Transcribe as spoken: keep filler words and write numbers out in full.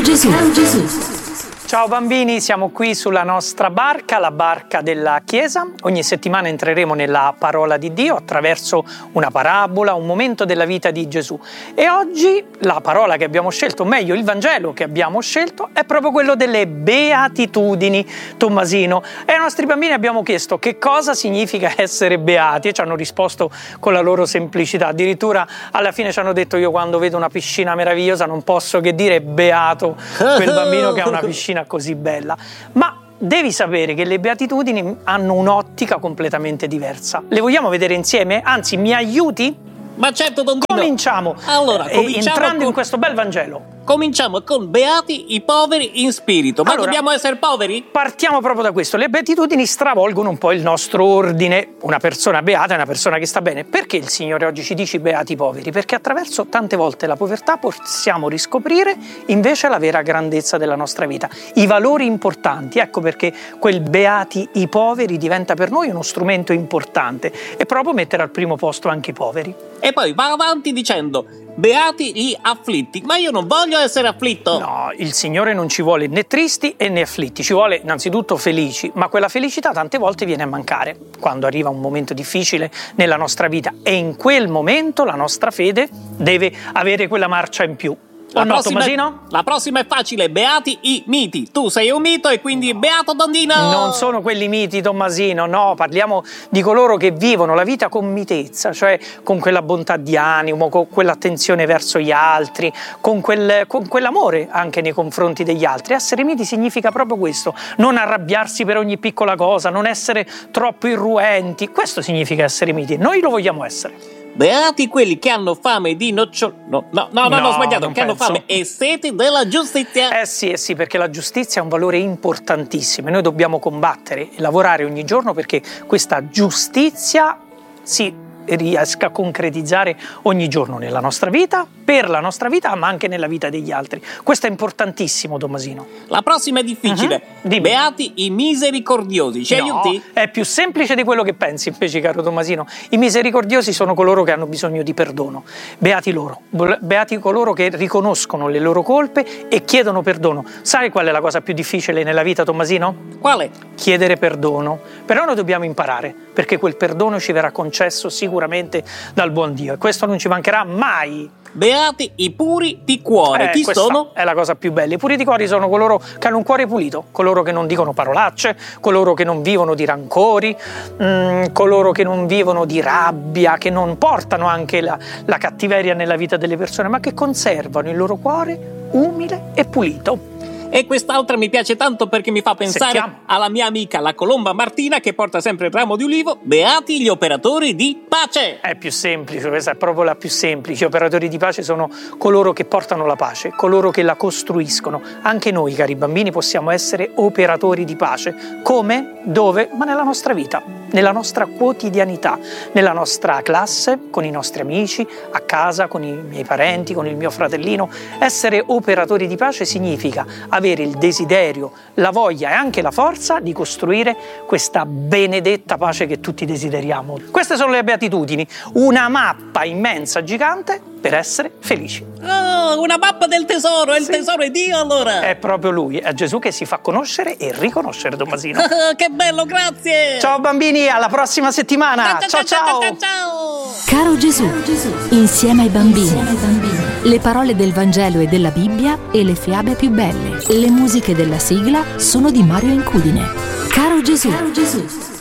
Gesù. Caro Gesù. Ciao bambini, siamo qui sulla nostra barca, la barca della Chiesa. Ogni settimana entreremo nella parola di Dio attraverso una parabola, un momento della vita di Gesù. E oggi la parola che abbiamo scelto, o meglio il Vangelo che abbiamo scelto, è proprio quello delle beatitudini, Tommasino. E ai nostri bambini abbiamo chiesto che cosa significa essere beati e ci hanno risposto con la loro semplicità. Addirittura alla fine ci hanno detto: io quando vedo una piscina meravigliosa non posso che dire beato quel bambino che ha una piscina così bella. Ma devi sapere che le beatitudini hanno un'ottica completamente diversa. Le vogliamo vedere insieme? Anzi, mi aiuti? Ma certo, Don Dino. Cominciamo. Allora, cominciamo entrando con... in questo bel Vangelo. Cominciamo con beati i poveri in spirito. Ma allora, dobbiamo essere poveri? Partiamo proprio da questo. Le beatitudini stravolgono un po' il nostro ordine. Una persona beata è una persona che sta bene. Perché il Signore oggi ci dice beati i poveri? Perché attraverso tante volte la povertà possiamo riscoprire invece la vera grandezza della nostra vita, i valori importanti. Ecco perché quel beati i poveri diventa per noi uno strumento importante e proprio mettere al primo posto anche i poveri. E poi va avanti dicendo: beati gli afflitti. Ma io non voglio essere afflitto. No, il Signore non ci vuole né tristi e né afflitti, ci vuole innanzitutto felici, ma quella felicità tante volte viene a mancare quando arriva un momento difficile nella nostra vita e in quel momento la nostra fede deve avere quella marcia in più. La, o no, prossima, Tommasino? La prossima è facile: beati i miti. Tu sei un mito e quindi beato Dondino. Non sono quelli miti, Tommasino, no, parliamo di coloro che vivono la vita con mitezza, cioè con quella bontà di animo, con quell'attenzione verso gli altri, con, quel, con quell'amore anche nei confronti degli altri. Essere miti significa proprio questo: non arrabbiarsi per ogni piccola cosa, non essere troppo irruenti. Questo significa essere miti. Noi lo vogliamo essere. Beati quelli che hanno fame di nocciole. No, no, no, no, no ho sbagliato. Che penso. hanno fame e sete della giustizia. Eh sì, eh sì, perché la giustizia è un valore importantissimo e noi dobbiamo combattere e lavorare ogni giorno perché questa giustizia si riesca a concretizzare ogni giorno nella nostra vita, per la nostra vita, ma anche nella vita degli altri. Questo è importantissimo, Tommasino. La prossima è difficile. Uh-huh. Beati i misericordiosi. Ci no, aiuti? È più semplice di quello che pensi, invece, caro Tommasino. I misericordiosi sono coloro che hanno bisogno di perdono. Beati loro. Beati coloro che riconoscono le loro colpe e chiedono perdono. Sai qual è la cosa più difficile nella vita, Tommasino? Quale? Chiedere perdono. Però noi dobbiamo imparare, perché quel perdono ci verrà concesso sicuramente dal buon Dio e questo non ci mancherà mai. Beati i puri di cuore. Eh, Chi sono? È la cosa più bella. I puri di cuore sono coloro che hanno un cuore pulito, coloro che non dicono parolacce, coloro che non vivono di rancori, mh, coloro che non vivono di rabbia, che non portano anche la, la cattiveria nella vita delle persone, ma che conservano il loro cuore umile e pulito. E quest'altra mi piace tanto perché mi fa pensare Sentiamo. alla mia amica la colomba Martina che porta sempre il ramo di ulivo. Beati gli operatori di pace. È più semplice, questa è proprio la più semplice. Gli operatori di pace sono coloro che portano la pace, coloro che la costruiscono. Anche noi, cari bambini, possiamo essere operatori di pace. Come? Dove? Ma nella nostra vita, nella nostra quotidianità, nella nostra classe, con i nostri amici, a casa, con i miei parenti, con il mio fratellino. Essere operatori di pace significa avere il desiderio, la voglia e anche la forza di costruire questa benedetta pace che tutti desideriamo. Queste sono le beatitudini, una mappa immensa, gigante, per essere felici. Oh, una mappa del tesoro, e il Sì. tesoro è Dio allora. È proprio Lui, è Gesù che si fa conoscere e riconoscere, Tommasino. Che bello, grazie. Ciao bambini, alla prossima settimana. Ciao ciao. ciao, ciao. Caro Gesù, insieme ai bambini. Le parole del Vangelo e della Bibbia e le fiabe più belle. Le musiche della sigla sono di Mario Incudine. Caro Gesù. Caro Gesù.